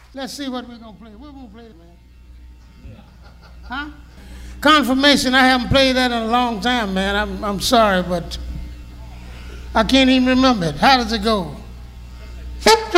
Let's see what we're going to play. We're going to play it, man. Huh? Confirmation, I haven't played that in a long time, man. I'm sorry, but I can't even remember it. How does it go?